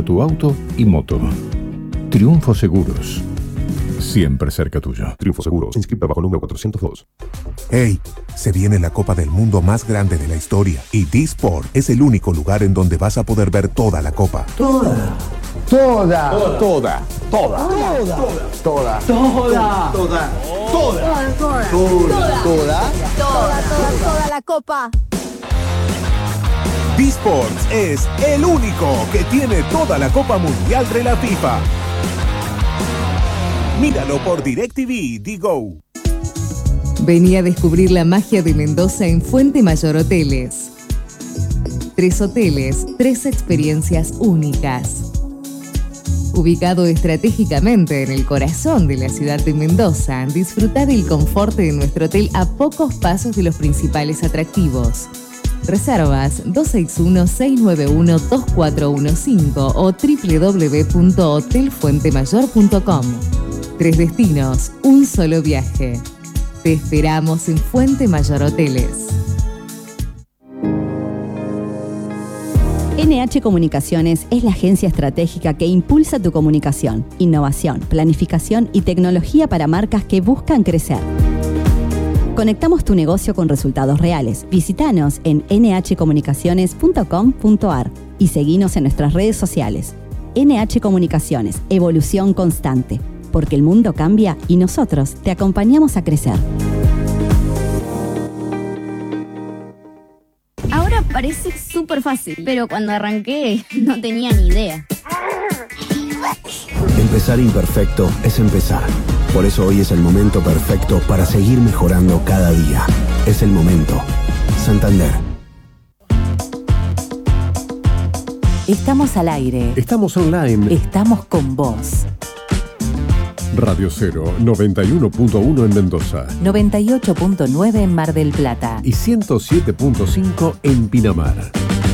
tu auto y moto. Triunfo Seguros. Siempre cerca tuyo. Triunfo Seguros, inscrita bajo número 402. Hey, se viene la Copa del Mundo más grande de la historia y D-Sport es el único lugar en donde vas a poder ver toda la Copa. Toda. La Copa. D-Sports es el único que tiene toda la Copa Mundial de la FIFA. Míralo por DirecTV Digo. Vení a descubrir la magia de Mendoza en Fuente Mayor Hoteles. 3 hoteles, 3 experiencias únicas. Ubicado estratégicamente en el corazón de la ciudad de Mendoza, disfruta del confort de nuestro hotel a pocos pasos de los principales atractivos. Reservas 261-691-2415 o www.hotelfuentemayor.com. 3 destinos, un solo viaje. Te esperamos en Fuente Mayor Hoteles. NH Comunicaciones es la agencia estratégica que impulsa tu comunicación, innovación, planificación y tecnología para marcas que buscan crecer. Conectamos tu negocio con resultados reales. Visítanos en nhcomunicaciones.com.ar y seguinos en nuestras redes sociales. NH Comunicaciones, evolución constante. Porque el mundo cambia y nosotros te acompañamos a crecer. Ahora parece súper fácil, pero cuando arranqué no tenía ni idea. Empezar imperfecto es empezar. Por eso hoy es el momento perfecto para seguir mejorando cada día. Es el momento. Santander. Estamos al aire. Estamos online. Estamos con vos. Radio 0, 91.1 en Mendoza. 98.9 en Mar del Plata. Y 107.5 en Pinamar.